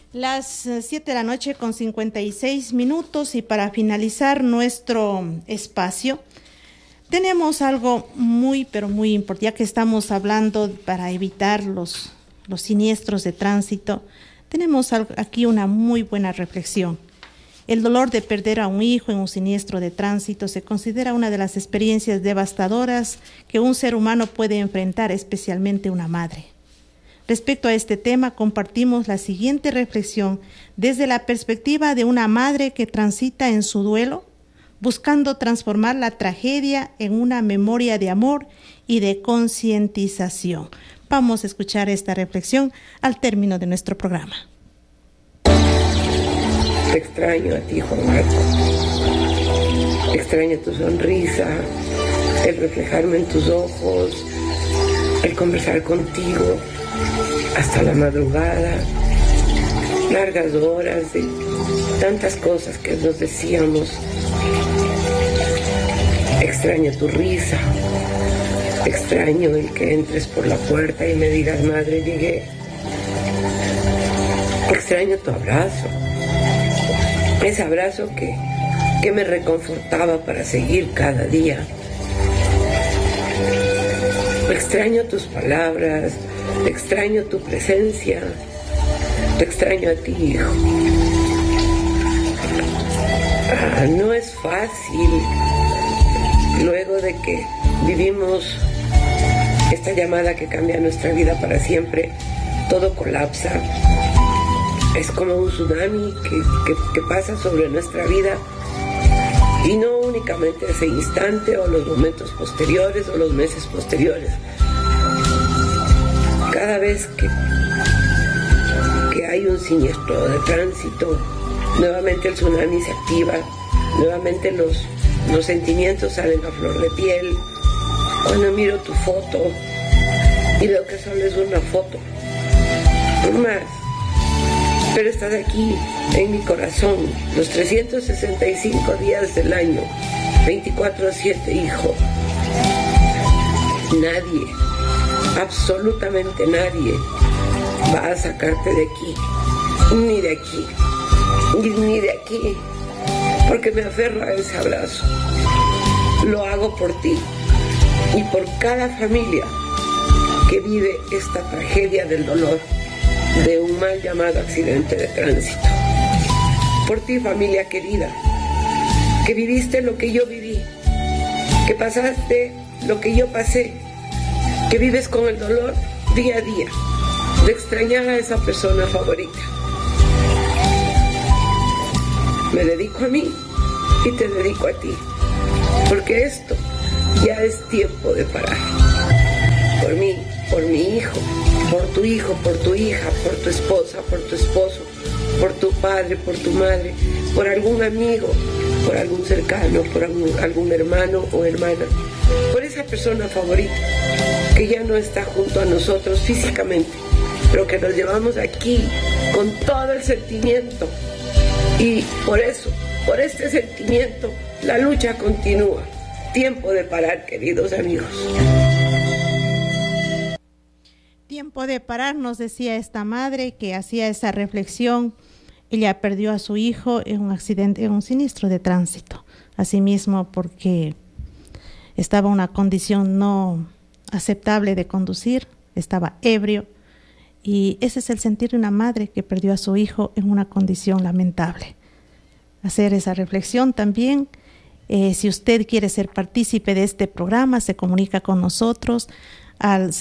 Las 7 de la noche con 56 minutos y para finalizar nuestro espacio tenemos algo muy pero muy importante, ya que estamos hablando para evitar los siniestros de tránsito. Tenemos aquí una muy buena reflexión. El dolor de perder a un hijo en un siniestro de tránsito se considera una de las experiencias devastadoras que un ser humano puede enfrentar, especialmente una madre. Respecto a este tema, compartimos la siguiente reflexión desde la perspectiva de una madre que transita en su duelo, buscando transformar la tragedia en una memoria de amor y de concientización. Vamos a escuchar esta reflexión al término de nuestro programa. Te extraño a ti, Juan Marcos. Extraño tu sonrisa, el reflejarme en tus ojos, el conversar contigo hasta la madrugada, largas horas de tantas cosas que nos decíamos. Extraño tu risa, extraño el que entres por la puerta y me digas, madre, llegué. Extraño tu abrazo, ese abrazo que me reconfortaba para seguir cada día. Extraño tus palabras, extraño tu presencia, te extraño a ti, hijo. No es fácil, luego de que vivimos esta llamada que cambia nuestra vida para siempre, todo colapsa. Es como un tsunami que pasa sobre nuestra vida, y no únicamente ese instante o los momentos posteriores o los meses posteriores. Cada vez que hay un siniestro de tránsito, nuevamente el tsunami se activa, nuevamente los sentimientos salen a flor de piel. Cuando miro tu foto y veo que solo es una foto, no más, pero estás aquí en mi corazón los 365 días del año, 24/7, hijo. Nadie, absolutamente nadie va a sacarte de aquí, ni de aquí, ni de aquí, porque me aferro a ese abrazo. Lo hago por ti y por cada familia que vive esta tragedia del dolor de un mal llamado accidente de tránsito. Por ti, familia querida, que viviste lo que yo viví, que pasaste lo que yo pasé, que vives con el dolor día a día de extrañar a esa persona favorita. Me dedico a mí y te dedico a ti, porque esto ya es tiempo de parar. Por mí, por mi hijo, por tu hijo, por tu hija, por tu esposa, por tu esposo, por tu padre, por tu madre, por algún amigo, por algún cercano, por algún hermano o hermana, por esa persona favorita que ya no está junto a nosotros físicamente, pero que nos llevamos aquí con todo el sentimiento. Y por eso, por este sentimiento, la lucha continúa. Tiempo de parar, queridos amigos. Tiempo de parar, nos decía esta madre que hacía esa reflexión. Ella perdió a su hijo en un accidente, en un siniestro de tránsito. Asimismo, porque estaba en una condición no aceptable de conducir, estaba ebrio. Y ese es el sentir de una madre que perdió a su hijo en una condición lamentable. Hacer esa reflexión también. Si usted quiere ser partícipe de este programa, se comunica con nosotros al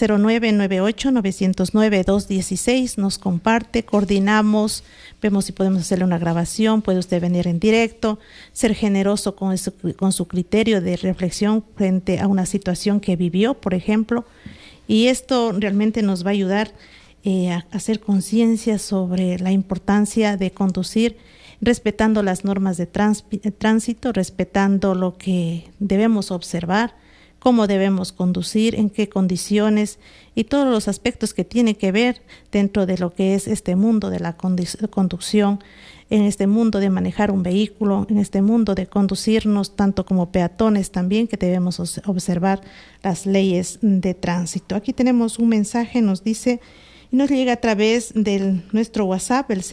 0998-909-216, nos comparte, coordinamos, vemos si podemos hacerle una grabación, puede usted venir en directo, ser generoso con su criterio de reflexión frente a una situación que vivió, por ejemplo, y esto realmente nos va a ayudar a hacer conciencia sobre la importancia de conducir respetando las normas de tránsito, respetando lo que debemos observar, cómo debemos conducir, en qué condiciones y todos los aspectos que tienen que ver dentro de lo que es este mundo de la conducción, en este mundo de manejar un vehículo, en este mundo de conducirnos tanto como peatones también, que debemos observar las leyes de tránsito. Aquí tenemos un mensaje, nos dice: y nos llega a través de nuestro WhatsApp, el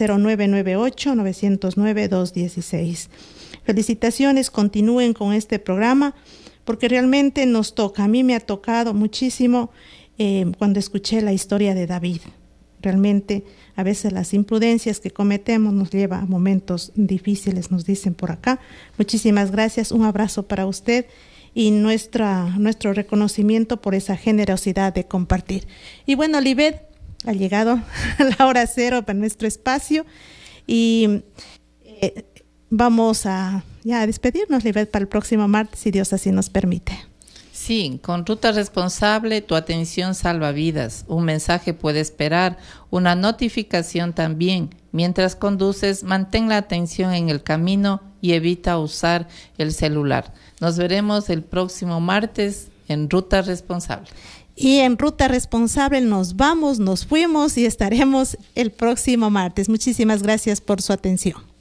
0998-909-216. Felicitaciones, continúen con este programa, porque realmente nos toca. A mí me ha tocado muchísimo cuando escuché la historia de David. Realmente a veces las imprudencias que cometemos nos lleva a momentos difíciles, nos dicen por acá. Muchísimas gracias, un abrazo para usted y nuestro reconocimiento por esa generosidad de compartir. Y bueno, Libet, ha llegado la hora cero para nuestro espacio y vamos a despedirnos, Libet, para el próximo martes, si Dios así nos permite. Sí, con Ruta Responsable, tu atención salva vidas. Un mensaje puede esperar, una notificación también. Mientras conduces, mantén la atención en el camino y evita usar el celular. Nos veremos el próximo martes en Ruta Responsable. Y en Ruta Responsable nos vamos, nos fuimos y estaremos el próximo martes. Muchísimas gracias por su atención.